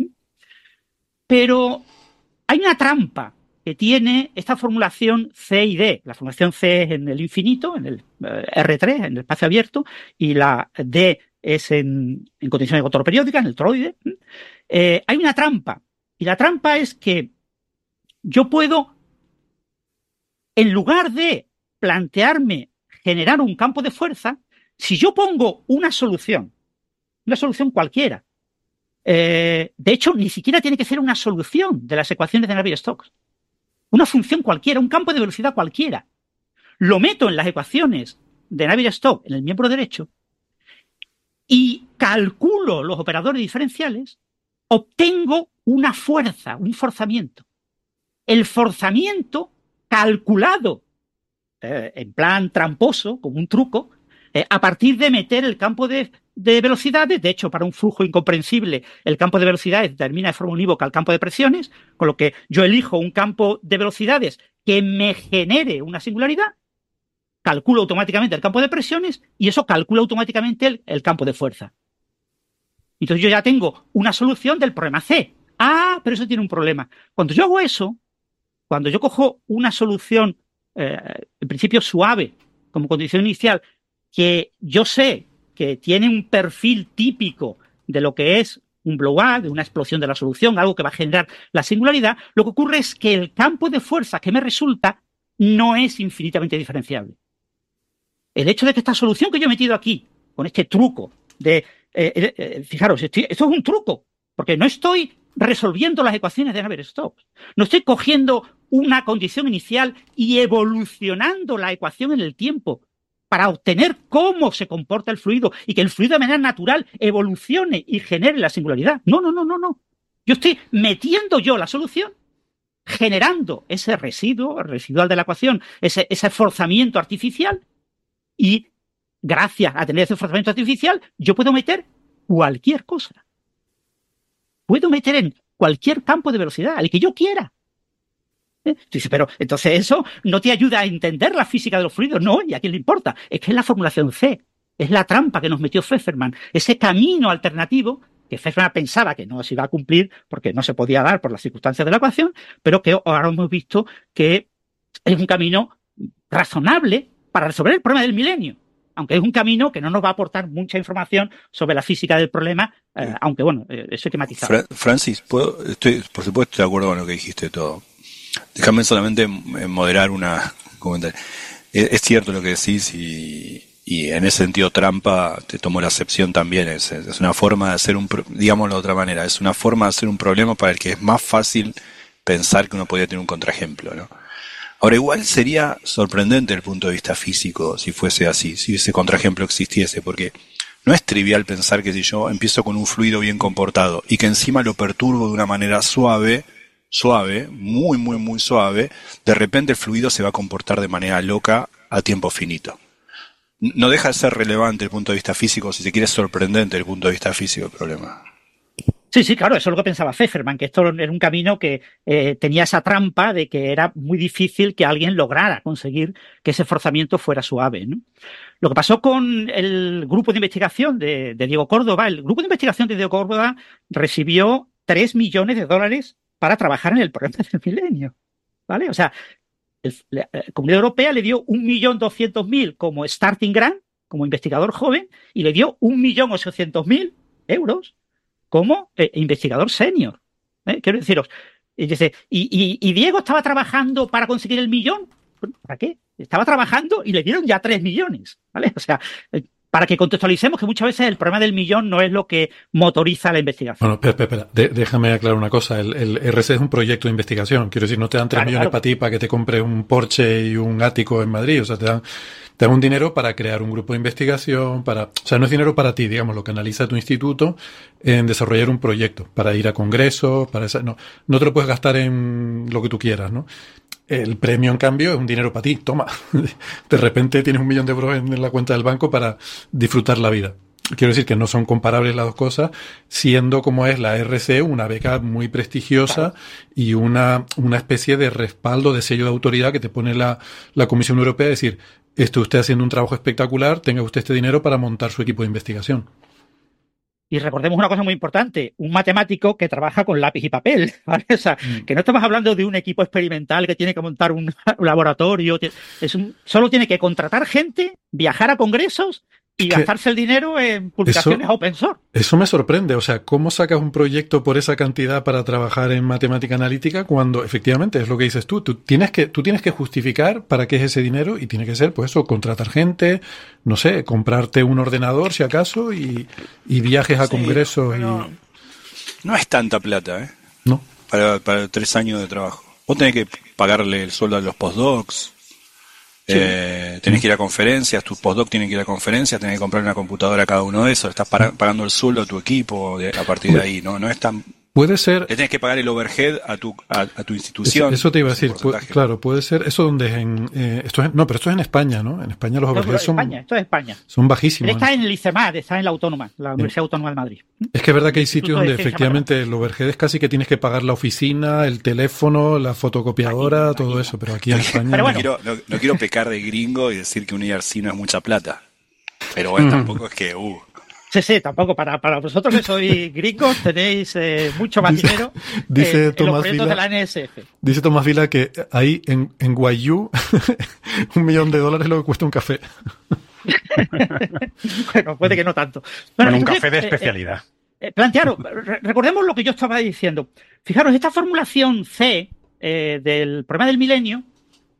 C: Pero hay una trampa que tiene esta formulación C y D. La formulación C es en el infinito, en el eh, R tres, en el espacio abierto, y la D es en, en condiciones de contorno periódica, en el toroide. Eh, hay una trampa, y la trampa es que yo puedo, en lugar de plantearme generar un campo de fuerza, si yo pongo una solución, una solución cualquiera, eh, de hecho, ni siquiera tiene que ser una solución de las ecuaciones de Navier-Stokes, una función cualquiera, un campo de velocidad cualquiera, lo meto en las ecuaciones de Navier-Stokes, en el miembro derecho, y calculo los operadores diferenciales, obtengo una fuerza, un forzamiento. El forzamiento calculado eh, en plan tramposo, como un truco, eh, a partir de meter el campo de, de velocidades. De hecho, para un flujo incomprensible, el campo de velocidades determina de forma unívoca el campo de presiones, con lo que yo elijo un campo de velocidades que me genere una singularidad, calculo automáticamente el campo de presiones y eso calcula automáticamente el, el campo de fuerza. Entonces yo ya tengo una solución del problema C. Ah, pero eso tiene un problema. Cuando yo hago eso, cuando yo cojo una solución, eh, en principio suave, como condición inicial, que yo sé que tiene un perfil típico de lo que es un blow-up, de una explosión de la solución, algo que va a generar la singularidad, lo que ocurre es que el campo de fuerza que me resulta no es infinitamente diferenciable. El hecho de que esta solución que yo he metido aquí, con este truco de, eh, eh, eh, fijaros, estoy, esto es un truco, porque no estoy resolviendo las ecuaciones de Navier-Stokes, no estoy cogiendo una condición inicial y evolucionando la ecuación en el tiempo para obtener cómo se comporta el fluido y que el fluido de manera natural evolucione y genere la singularidad. No, no, no, no, no. Yo estoy metiendo yo la solución, generando ese residuo residual de la ecuación, ese, ese forzamiento artificial, y gracias a tener ese forzamiento artificial, yo puedo meter cualquier cosa. Puedo meter en cualquier campo de velocidad, el que yo quiera. ¿Eh? Tú dices, pero entonces eso no te ayuda a entender la física de los fluidos. No, ¿y a quién le importa? Es que es la formulación C, es la trampa que nos metió Fefferman, ese camino alternativo que Fefferman pensaba que no se iba a cumplir porque no se podía dar por las circunstancias de la ecuación, pero que ahora hemos visto que es un camino razonable para resolver el problema del milenio, aunque es un camino que no nos va a aportar mucha información sobre la física del problema, eh, aunque bueno, eh, eso hay que matizar.
B: Fra- Francis, ¿puedo? Estoy, por supuesto, de acuerdo con lo que dijiste todo. Déjame solamente moderar una comentario. Es, es cierto lo que decís y, y en ese sentido trampa, te tomo la acepción también, es, es una forma de hacer un, digámoslo de otra manera, es una forma de hacer un problema para el que es más fácil pensar que uno podría tener un contraejemplo, ¿no? Ahora, igual sería sorprendente desde el punto de vista físico si fuese así, si ese contraejemplo existiese, porque no es trivial pensar que si yo empiezo con un fluido bien comportado y que encima lo perturbo de una manera suave, suave, muy, muy, muy suave, de repente el fluido se va a comportar de manera loca a tiempo finito. No deja de ser relevante desde el punto de vista físico, si se quiere sorprendente desde el punto de vista físico el problema.
C: Sí, sí, claro, eso es lo que pensaba Fefferman, que esto era un camino que eh, tenía esa trampa de que era muy difícil que alguien lograra conseguir que ese forzamiento fuera suave, ¿no? Lo que pasó con el grupo de investigación de, de Diego Córdoba, el grupo de investigación de Diego Córdoba recibió tres millones de dólares para trabajar en el problema del milenio, ¿vale? O sea, el, la, la Comunidad Europea le dio un millón doscientos mil como starting grant, como investigador joven, y le dio un millón ochocientos mil euros como eh, investigador senior. ¿eh? Quiero deciros, y, dice, y, y, y Diego estaba trabajando para conseguir el millón. ¿Para qué? Estaba trabajando y le dieron ya tres millones, ¿vale? O sea, eh, para que contextualicemos que muchas veces el problema del millón no es lo que motoriza la investigación.
A: Bueno, espera, espera, espera. De, déjame aclarar una cosa. El, el R C es un proyecto de investigación. Quiero decir, no te dan tres
C: Claro,
A: millones
C: claro.
A: para ti para que te compres un Porsche y un ático en Madrid. O sea, te dan, te dan un dinero para crear un grupo de investigación, para, o sea, no es dinero para ti, digamos, lo que analiza tu instituto en desarrollar un proyecto, para ir a congresos, para esa, no, no te lo puedes gastar en lo que tú quieras, ¿no? El premio, en cambio, es un dinero para ti. Toma. De repente tienes un millón de euros en la cuenta del banco para disfrutar la vida. Quiero decir que no son comparables las dos cosas, siendo como es la R C una beca muy prestigiosa y una, una especie de respaldo, de sello de autoridad que te pone la, la Comisión Europea, es decir, esté usted haciendo un trabajo espectacular, tenga usted este dinero para montar su equipo de investigación.
C: Y recordemos una cosa muy importante, un matemático que trabaja con lápiz y papel, ¿vale? O sea, mm. que no estamos hablando de un equipo experimental que tiene que montar un laboratorio, es un, solo tiene que contratar gente, viajar a congresos y
A: que
C: gastarse el dinero en publicaciones
A: eso,
C: open source.
A: Eso me sorprende, o sea, ¿cómo sacas un proyecto por esa cantidad para trabajar en matemática analítica cuando efectivamente es lo que dices tú, tú tienes que, tú tienes que justificar para qué es ese dinero y tiene que ser, pues eso, contratar gente, no sé, comprarte un ordenador si acaso y, y viajes a sí, congresos
B: no,
A: y...
B: No es tanta plata, ¿eh?
A: No.
B: Para, para tres años de trabajo. Vos tenés que pagarle el sueldo a los postdocs. Sí. Eh, tenés que ir a conferencias, tus postdocs tienen que ir a conferencias, tenés que comprar una computadora a cada uno de esos, estás para, pagando el sueldo a tu equipo de, a partir de ahí, no no es tan...
A: Puede ser...
B: Le tenés que pagar el overhead a tu a, a tu institución.
A: Eso, eso te iba a decir, pu claro, puede ser, eso donde es en... Eh, esto es, no, pero esto es en España, ¿no? En España los overheads son...
C: España, esto es España.
A: Son bajísimos.
C: Él está en el ICEMAD, está en la Autónoma, la Universidad Autónoma de Madrid.
A: Es que es verdad que hay sitios donde efectivamente el overhead es casi que tienes que pagar la oficina, el teléfono, la fotocopiadora, aquí, todo aquí. Eso, pero aquí en España...
B: Pero bueno. no, quiero, no, no quiero pecar de gringo y decir que un I R C no es mucha plata, pero bueno, mm. tampoco es que... Uh.
C: Sí, sí, tampoco. Para, para vosotros que sois gringos tenéis eh, mucho más
A: Dice-
C: dinero
A: dice
C: en, en
A: Tomás
C: los proyectos
A: Vila-
C: de la N S F.
A: Dice Tomás Vila que ahí en, en Guayú un millón de dólares es lo que cuesta un café.
C: Bueno, puede que no tanto.
D: Bueno, un
C: entonces,
D: café de
C: eh, eh,
D: especialidad.
C: Eh, plantearos, re- recordemos lo que yo estaba diciendo. Fijaros, esta formulación C eh, del problema del milenio